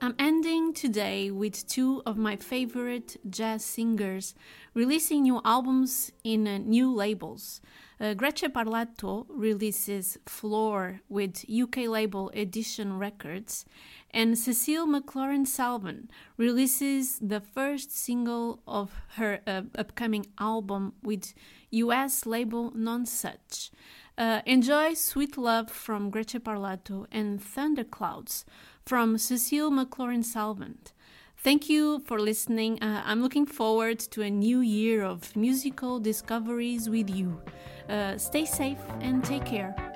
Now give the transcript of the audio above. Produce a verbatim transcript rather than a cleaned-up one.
I'm ending today with two of my favorite jazz singers releasing new albums in uh, new labels. Uh, Grece Parlato releases Floor with U K label Edition Records, and Cecile McLaurin Salvin releases the first single of her uh, upcoming album with U S label Nonsuch. Uh, enjoy Sweet Love from Grece Parlato and Thunderclouds from Cecile McLaurin Salvin. Thank you for listening. Uh, I'm looking forward to a new year of musical discoveries with you. Uh, stay safe and take care.